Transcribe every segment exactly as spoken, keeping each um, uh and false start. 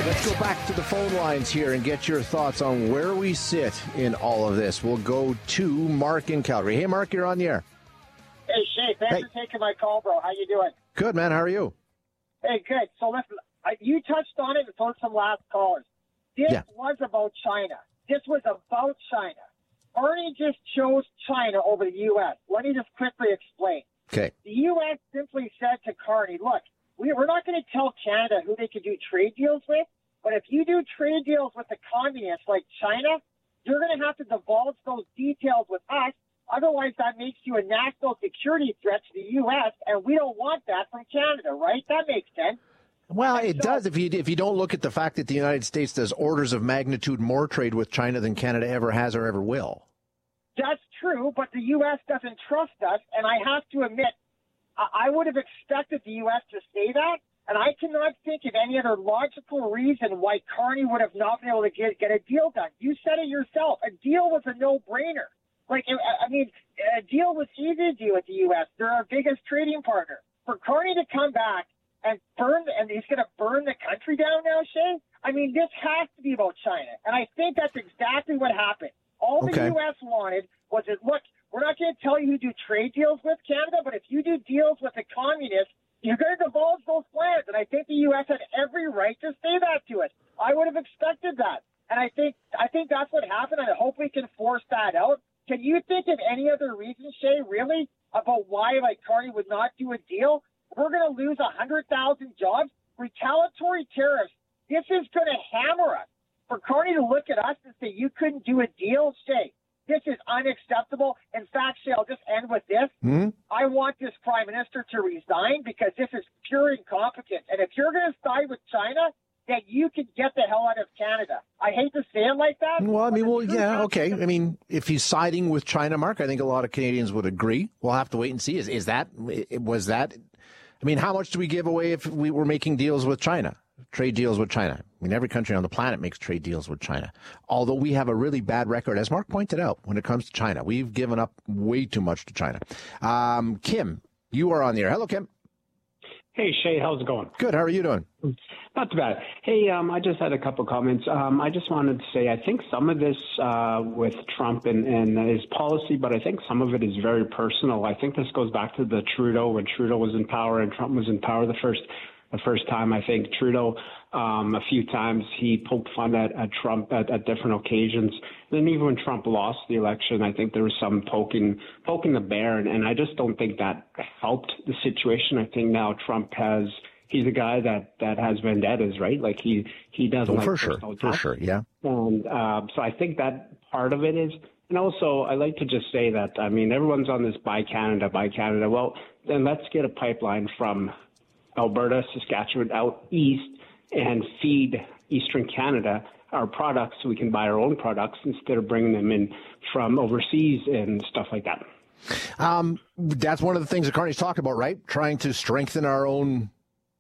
Let's go back to the phone lines here and get your thoughts on where we sit in all of this. We'll go to Mark in Calgary. Hey, Mark, you're on the air. Hey, Shay, thanks hey. for taking my call, bro. How you doing? Good, man. How are you? Hey, good. So listen, I, you touched on it and told some last callers. This yeah. was about China. This was about China. Bernie just chose China over the U S. Let me just quickly explain. Okay. The U S simply said to Carney, look, we, we're not going to tell Canada who they can do trade deals with, but if you do trade deals with the communists like China, you're going to have to divulge those details with us. Otherwise, that makes you a national security threat to the U S, and we don't want that from Canada, right? That makes sense. Well, and it so, does if you if you don't look at the fact that the United States does orders of magnitude more trade with China than Canada ever has or ever will. That's true, but the U S doesn't trust us, and I have to admit, I would have expected the U S to say that, and I cannot think of any other logical reason why Carney would have not been able to get, get a deal done. You said it yourself. A deal was a no-brainer. Like, I mean, a deal was easy to do with the U S. They're our biggest trading partner. For Carney to come back and burn, and he's going to burn the country down now, Shay, I mean, this has to be about China. And I think that's exactly what happened. All the okay. U S wanted was that, look, we're not going to tell you who do trade deals with Canada, but if you do deals with the communists, you're going to divulge those plans. And I think the U S had every right to say that to us. I would have expected that. And I think I think that's what happened, and I hope we can force that out. Can you think of any other reason, Shay, really, about why, like, Carney would not do a deal? We're going to lose one hundred thousand jobs. Retaliatory tariffs, this is going to hammer us. For Carney to look at us and say, you couldn't do a deal, Shay, this is unacceptable. In fact, Shay, I'll just end with this. Mm-hmm. I want this prime minister to resign because this is pure incompetence. And if you're going to side with China, that you could get the hell out of Canada. I hate to say it like that. Well, I mean, well, yeah, okay. I mean, if he's siding with China, Mark, I think a lot of Canadians would agree. We'll have to wait and see. Is is that, was that, I mean, how much do we give away if we were making deals with China, trade deals with China? I mean, every country on the planet makes trade deals with China. Although we have a really bad record, as Mark pointed out, when it comes to China. We've given up way too much to China. Um, Kim, you are on the air. Hello, Kim. Hey, Shay, how's it going? Good. How are you doing? Not too bad. Hey, um, I just had a couple comments. Um, I just wanted to say I think some of this uh, with Trump and, and his policy, but I think some of it is very personal. I think this goes back to the Trudeau when Trudeau was in power and Trump was in power the first the first time. I think Trudeau, um, a few times he poked fun at, at Trump at, at different occasions. And then even when Trump lost the election, I think there was some poking poking the bear, and, and I just don't think that helped the situation. I think now Trump has he's a guy that, that has vendettas, right? Like he he doesn't oh, like for sure, attacks. for sure, yeah. And uh, so I think that part of it is. And also, I like to just say that, I mean, everyone's on this buy Canada, buy Canada. Well, then let's get a pipeline from Alberta, Saskatchewan out east and feed Eastern Canada our products so we can buy our own products instead of bringing them in from overseas and stuff like that. Um, that's one of the things that Carney's talking about, right? Trying to strengthen our own,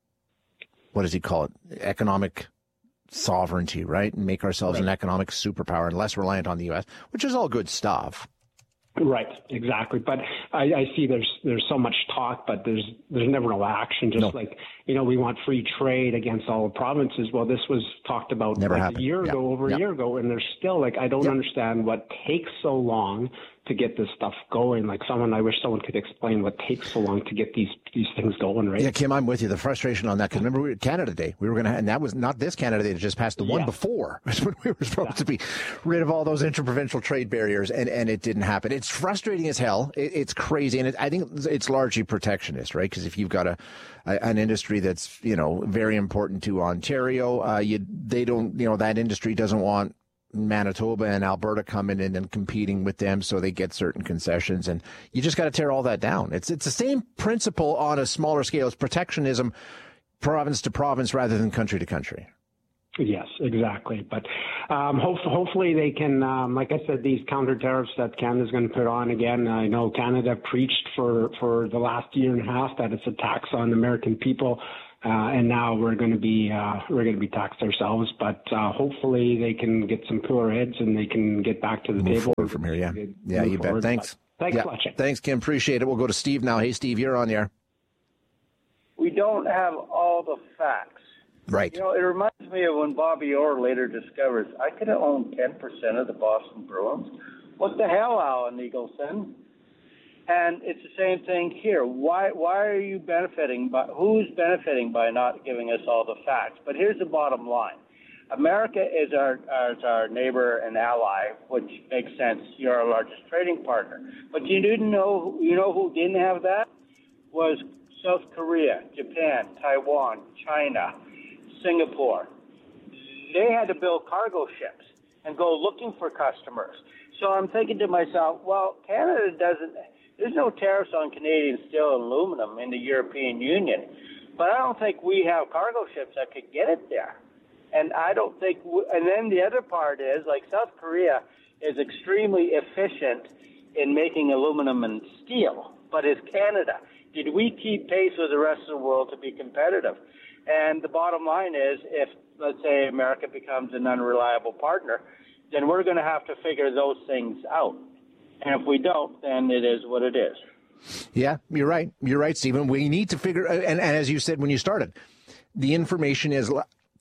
what does he call it, economic sovereignty, right? And make ourselves right. an economic superpower and less reliant on the U S, which is all good stuff. Right, exactly. But I, I see there's there's so much talk, but there's there's never no action. Just no. like, you know, we want free trade against all the provinces. Well, this was talked about never like happened. a year yeah. ago, over yeah. a year ago, and there's still like I don't yeah. understand what takes so long to get this stuff going. Like someone, I wish someone could explain what takes so long to get these these things going, right? Yeah, Kim, I'm with you. The frustration on that, because remember we were at Canada Day. We were going to, and that was not this Canada Day that just passed, the one yeah. before. When we were supposed exactly. to be rid of all those interprovincial trade barriers, and, and it didn't happen. It's frustrating as hell. It, it's crazy, and it, I think it's largely protectionist, right? Because if you've got a, a an industry that's, you know, very important to Ontario, uh, you they don't, you know, that industry doesn't want Manitoba and Alberta coming in and competing with them, so they get certain concessions, and you just got to tear all that down. It's it's the same principle on a smaller scale. It's protectionism, province to province rather than country to country. Yes, exactly. But um, hope, hopefully they can, um, like I said, these counter tariffs that Canada's going to put on again. I know Canada preached for, for the last year and a half that it's a tax on American people. Uh, and now we're going to be uh, we're going to be taxed ourselves, but uh, hopefully they can get some cooler heads and they can get back to the Move table forward from here. Yeah, yeah, you bet. Thanks. Thanks, yeah. much. Thanks, Kim. Appreciate it. We'll go to Steve now. Hey, Steve, you're on the air. We don't have all the facts. Right. You know, it reminds me of when Bobby Orr later discovers, I could have owned ten percent of the Boston Bruins. What the hell, Alan Eagleson? And it's the same thing here. Why why are you benefiting? By, who's benefiting by not giving us all the facts? But here's the bottom line. America is our, is our neighbor and ally, which makes sense. You're our largest trading partner. But you didn't know, you know who didn't have that? Was South Korea, Japan, Taiwan, China, Singapore. They had to build cargo ships and go looking for customers. So I'm thinking to myself, well, Canada doesn't, there's no tariffs on Canadian steel and aluminum in the European Union. But I don't think we have cargo ships that could get it there. And I don't think, and then the other part is, like South Korea is extremely efficient in making aluminum and steel, but is Canada. Did we keep pace with the rest of the world to be competitive? And the bottom line is, if, let's say, America becomes an unreliable partner, then we're going to have to figure those things out. And if we don't, then it is what it is. Yeah, you're right. You're right, Stephen. We need to figure, and, and as you said when you started, the information is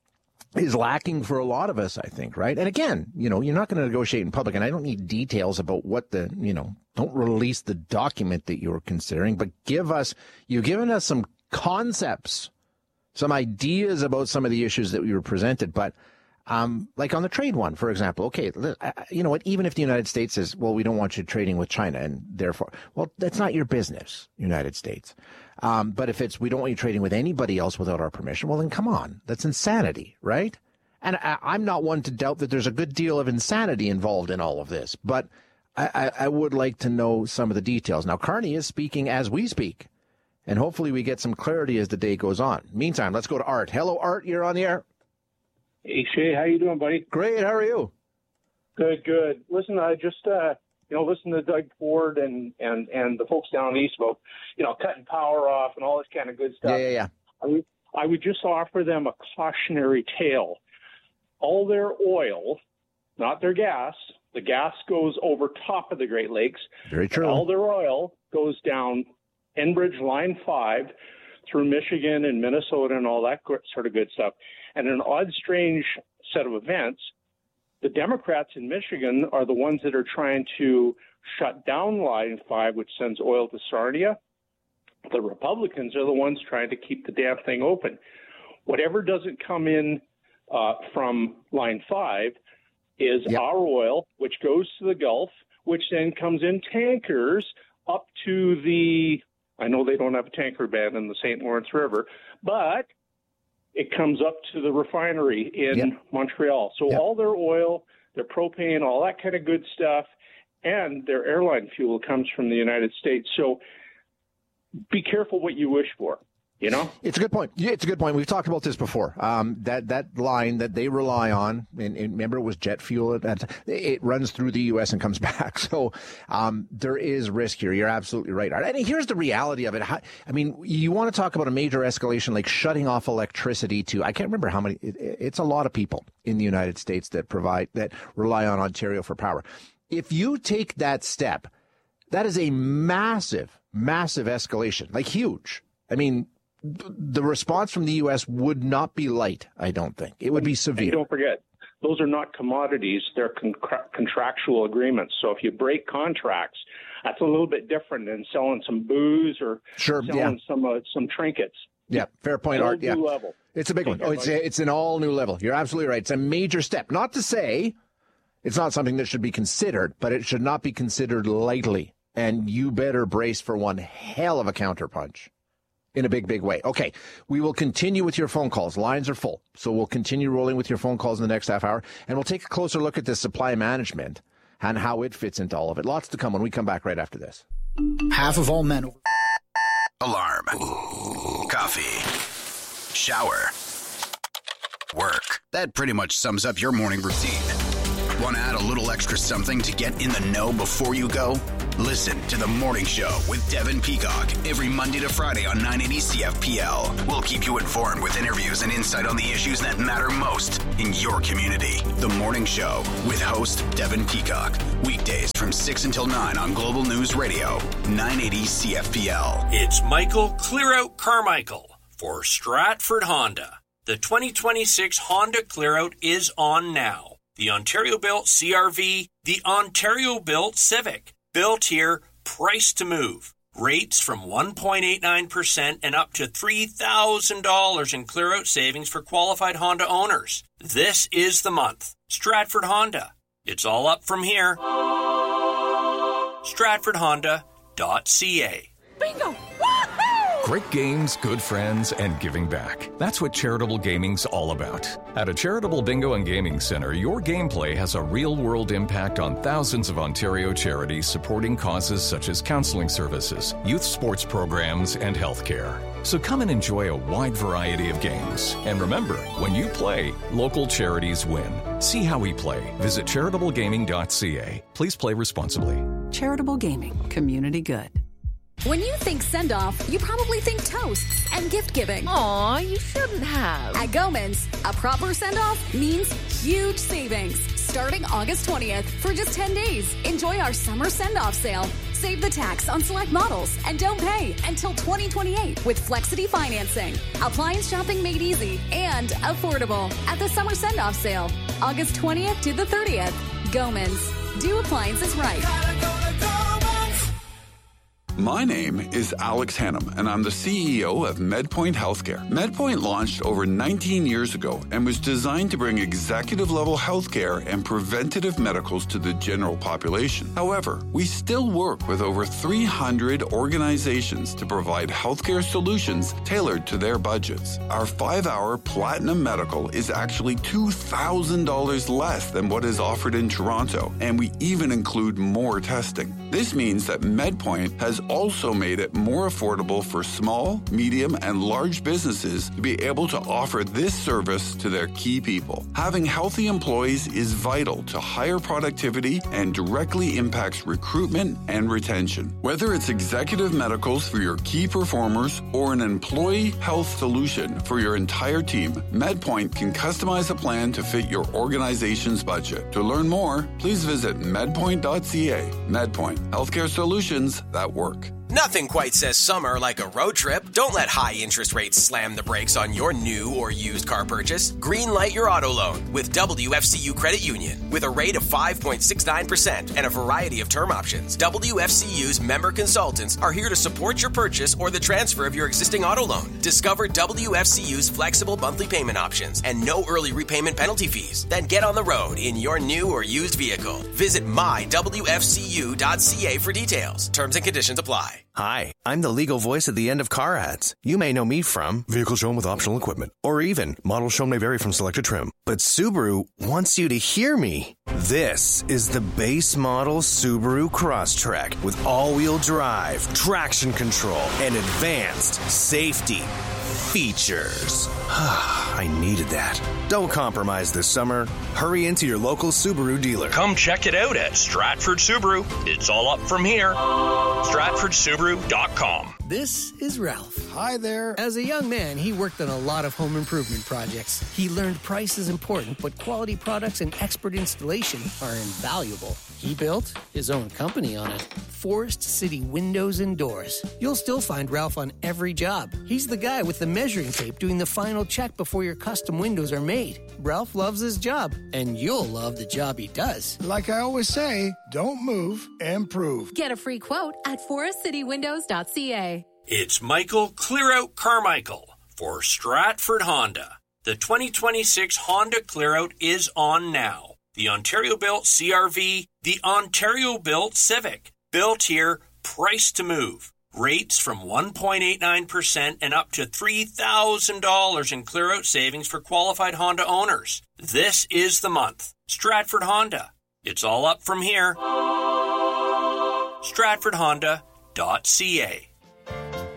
is lacking for a lot of us, I think, right? And again, you know, you're not going to negotiate in public, and I don't need details about what the, you know, don't release the document that you're considering, but give us, you've given us some concepts, some ideas about some of the issues that we were presented, but um, like on the trade one, for example, okay, you know what, even if the United States says, well, we don't want you trading with China, and therefore, well, that's not your business, United States. Um, but if it's, we don't want you trading with anybody else without our permission, well, then come on. That's insanity, right? And I, I'm not one to doubt that there's a good deal of insanity involved in all of this, but I, I, I would like to know some of the details. Now, Carney is speaking as we speak, and hopefully we get some clarity as the day goes on. Meantime, let's go to Art. Hello, Art. You're on the air. Hey, Shay. How you doing, buddy? Great. How are you? Good, good. Listen, I just, uh, you know, listen to Doug Ford and, and, and the folks down east about, you know, cutting power off and all this kind of good stuff. Yeah, yeah, yeah. I would, I would just offer them a cautionary tale. All their oil, not their gas, the gas goes over top of the Great Lakes. Very true. All their oil goes down Enbridge Line five through Michigan and Minnesota and all that sort of good stuff. And an odd, strange set of events, the Democrats in Michigan are the ones that are trying to shut down Line five, which sends oil to Sarnia. The Republicans are the ones trying to keep the damn thing open. Whatever doesn't come in uh, from Line five is yep. our oil, which goes to the Gulf, which then comes in tankers up to the, I know they don't have a tanker ban in the Saint Lawrence River, but it comes up to the refinery in yep. Montreal. So yep. all their oil, their propane, all that kind of good stuff, and their airline fuel comes from the United States. So be careful what you wish for. You know, it's a good point. Yeah, it's a good point. We've talked about this before. Um, that that line that they rely on, and, and remember it was jet fuel. It, it runs through the U S and comes back. So um, there is risk here. You're absolutely right. And here's the reality of it. How, I mean, you want to talk about a major escalation like shutting off electricity to, I can't remember how many. It, it's a lot of people in the United States that provide that rely on Ontario for power. If you take that step, that is a massive, massive escalation, like huge. I mean. The response from the U S would not be light, I don't think. It would be severe. And don't forget, those are not commodities. They're con- contractual agreements. So if you break contracts, that's a little bit different than selling some booze or sure, selling yeah. some uh, some trinkets. Yeah, fair point, Art. Yeah, level. It's a big one. Oh, it's, a, it's an all new level. You're absolutely right. It's a major step. Not to say it's not something that should be considered, but it should not be considered lightly. And you better brace for one hell of a counterpunch. In a big, big way. Okay, we will continue with your phone calls. Lines are full, so we'll continue rolling with your phone calls in the next half hour, and we'll take a closer look at this supply management and how it fits into all of it. Lots to come when we come back right after this. Half of all men. Alarm. Coffee. Shower. Work. That pretty much sums up your morning routine. Want to add a little extra something to get in the know before you go? Listen to The Morning Show with Devin Peacock every Monday to Friday on nine eighty C F P L. We'll keep you informed with interviews and insight on the issues that matter most in your community. The Morning Show with host Devin Peacock. Weekdays from six until nine on Global News Radio, nine eighty C F P L. It's Michael Clearout Carmichael for Stratford Honda. The twenty twenty-six Honda Clearout is on now. The Ontario-built C R V, the Ontario-built Civic. Built here, priced to move. Rates from one point eight nine percent and up to three thousand dollars in clear-out savings for qualified Honda owners. This is the month. Stratford Honda. It's all up from here. Stratford Honda dot C A. Bingo! Great games, good friends, and giving back. That's what charitable gaming's all about. At a charitable bingo and gaming center, your gameplay has a real-world impact on thousands of Ontario charities supporting causes such as counseling services, youth sports programs, and healthcare. So come and enjoy a wide variety of games. And remember, when you play, local charities win. See how we play. Visit charitable gaming dot C A. Please play responsibly. Charitable gaming. Community good. When you think send-off, you probably think toasts and gift-giving. Aw, you shouldn't have. At Gomans, a proper send-off means huge savings. Starting August twentieth for just ten days. Enjoy our summer send-off sale. Save the tax on select models and don't pay until twenty twenty-eight with Flexity financing. Appliance shopping made easy and affordable at the summer send-off sale. August twentieth to the thirtieth. Gomans. Do appliances right. My name is Alex Hannum, and I'm the C E O of MedPoint Healthcare. MedPoint launched over nineteen years ago and was designed to bring executive-level healthcare and preventative medicals to the general population. However, we still work with over three hundred organizations to provide healthcare solutions tailored to their budgets. Our five-hour Platinum Medical is actually two thousand dollars less than what is offered in Toronto, and we even include more testing. This means that MedPoint has also made it more affordable for small, medium, and large businesses to be able to offer this service to their key people. Having healthy employees is vital to higher productivity and directly impacts recruitment and retention. Whether it's executive medicals for your key performers or an employee health solution for your entire team, MedPoint can customize a plan to fit your organization's budget. To learn more, please visit medpoint dot C A. MedPoint, healthcare solutions that work. Nothing quite says summer like a road trip. Don't let high interest rates slam the brakes on your new or used car purchase. Greenlight your auto loan with W F C U Credit Union. With a rate of five point six nine percent and a variety of term options, W F C U's member consultants are here to support your purchase or the transfer of your existing auto loan. Discover W F C U's flexible monthly payment options and no early repayment penalty fees. Then get on the road in your new or used vehicle. Visit my W F C U dot C A for details. Terms and conditions apply. Hi, I'm the legal voice at the end of car ads. You may know me from vehicle shown with optional equipment, or even model shown may vary from selected trim. But Subaru wants you to hear me. This is the base model Subaru Crosstrek with all-wheel drive, traction control, and advanced safety features. I needed that. Don't compromise this summer. Hurry into your local Subaru dealer. Come check it out at Stratford Subaru. It's all up from here. Stratford Subaru dot com. This is Ralph. Hi there. As a young man, he worked on a lot of home improvement projects. He learned price is important, but quality products and expert installation are invaluable. He built his own company on it. Forest City Windows and Doors. You'll still find Ralph on every job. He's the guy with the measuring tape doing the final check before your custom windows are made. Ralph loves his job, and you'll love the job he does. Like I always say, don't move, improve. Get a free quote at forest city windows dot C A. It's Michael Clearout Carmichael for Stratford Honda. The twenty twenty-six Honda Clearout is on now. The Ontario-built C R V, the Ontario-built Civic. Built here, priced to move. Rates from one point eight nine percent and up to three thousand dollars in clear-out savings for qualified Honda owners. This is the month. Stratford Honda. It's all up from here. Stratford Honda dot C A.